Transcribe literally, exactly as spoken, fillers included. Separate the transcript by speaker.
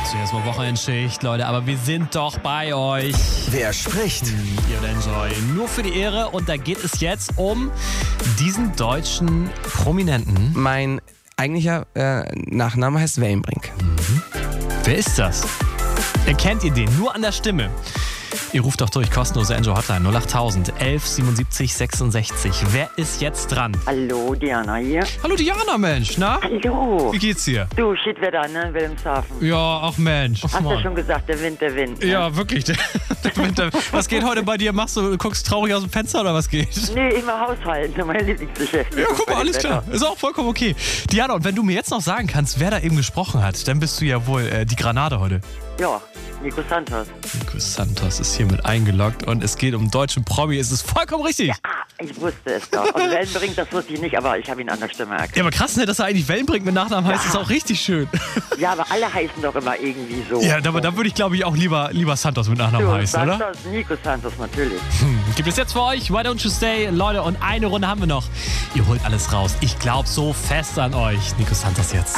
Speaker 1: Zuerst mal Wochenendschicht, Leute, aber wir sind doch bei euch.
Speaker 2: Wer spricht?
Speaker 1: Ihr und Enjoy. Nur für die Ehre. Und da geht es jetzt um diesen deutschen Prominenten.
Speaker 3: Mein eigentlicher äh, Nachname heißt Wellenbrink.
Speaker 1: Mhm. Wer ist das? Erkennt ihr den? Nur an der Stimme. Ihr ruft doch durch, kostenlose Enjoy Hotline null acht tausend elf siebenundsiebzig sechsundsechzig. Wer ist jetzt dran?
Speaker 4: Hallo, Diana hier.
Speaker 1: Hallo Diana, Mensch, na?
Speaker 4: Hallo.
Speaker 1: Wie geht's dir?
Speaker 4: Du, Schiedwetter, ne, Wilhelmshaven.
Speaker 1: Ja, ach Mensch.
Speaker 4: Hast du schon gesagt, der Wind, der Wind. Ne?
Speaker 1: Ja, wirklich. Der, der Winter. Was geht heute bei dir? Machst du, guckst traurig aus dem Fenster oder was geht?
Speaker 4: Nee, immer Haushalten, meine Lieblingsbeschäftigung.
Speaker 1: Ja, guck mal, alles klar. Ist auch vollkommen okay. Diana, und wenn du mir jetzt noch sagen kannst, wer da eben gesprochen hat, dann bist du ja wohl äh, die Granate heute.
Speaker 4: Ja, Nico Santos.
Speaker 1: Nico Santos ist hiermit eingeloggt und es geht um deutschen Promi. Es ist vollkommen richtig.
Speaker 4: Ja, ich wusste es doch. Und Wellenbrink, das wusste ich nicht, aber ich habe ihn an der Stimme erkannt.
Speaker 1: Ja, aber krass, ne, dass er eigentlich Wellenbrink mit Nachnamen heißt,
Speaker 4: Ja.
Speaker 1: ist auch richtig schön.
Speaker 4: Ja, aber alle heißen doch immer irgendwie so.
Speaker 1: Ja, aber da würde ich, glaube ich, auch lieber, lieber Santos mit Nachnamen
Speaker 4: Du,
Speaker 1: heißen, oder?
Speaker 4: Santos, Nico Santos, natürlich.
Speaker 1: Hm, gibt es jetzt für euch Why Don't You Stay, Leute, und eine Runde haben wir noch. Ihr holt alles raus. Ich glaube so fest an euch. Nico Santos jetzt.